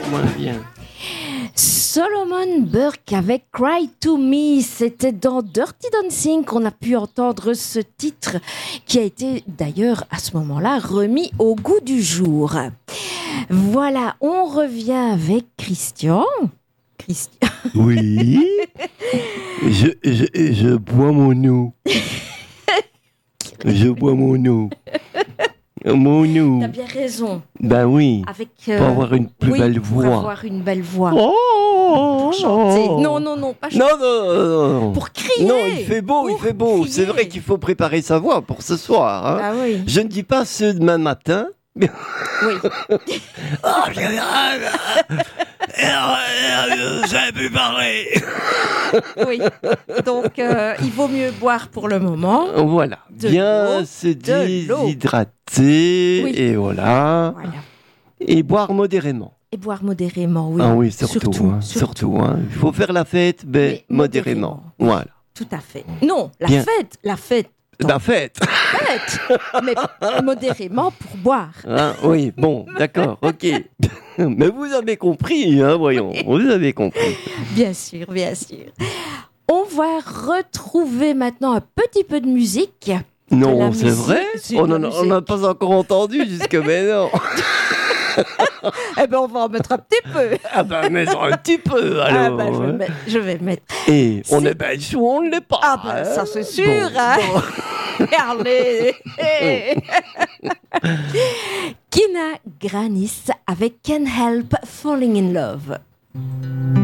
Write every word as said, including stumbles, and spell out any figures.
moins bien. Solomon Burke avec Cry to Me, c'était dans Dirty Dancing qu'on a pu entendre ce titre qui a été d'ailleurs à ce moment-là remis au goût du jour. Voilà, on revient avec Christian. Christian. Oui. je, je, je bois mon eau. Je bois mon eau. Mon eau. T'as bien raison. Ben oui. Avec, euh, pour avoir une plus oui, belle pour voix. avoir une belle voix. Oh, Pour chanter. Non, non, non, pas chanter. Non, non, non. Pour crier. Non, il fait beau, pour il fait beau. crier. C'est vrai qu'il faut préparer sa voix pour ce soir. Hein. Ah oui. Je ne dis pas ce demain matin. Oui. J'avais pu parler. Oui. Donc, euh, il vaut mieux boire pour le moment. Voilà. De Bien l'eau, se de l'eau. déshydrater. Oui. Et voilà. Voilà. Et boire modérément. Et boire modérément, oui. Ah oui, surtout. Surtout. hein, surtout. surtout hein. Il faut faire la fête, mais, Mais modérément. modérément. Voilà. Tout à fait. Non, la Bien. fête, la fête. La fête. Fête, mais modérément pour boire. Hein, oui, bon, d'accord, ok. Mais vous avez compris, hein, voyons. Vous avez compris. Bien sûr, bien sûr. On va retrouver maintenant un petit peu de musique. De la Non, c'est musique, vrai. c'est On de la n'a musique. pas encore entendu jusque maintenant. Eh ben, on va en mettre un petit peu. Ah ben, mais un petit peu, alors. Ah ben, je vais hein. mettre. Je vais mettre. Et on C'est- est belge ou on ne l'est pas. Ah ben, hein. ça c'est sûr. Bon, hein. bon. Allez. Kina Granis avec Can't Help Falling in Love.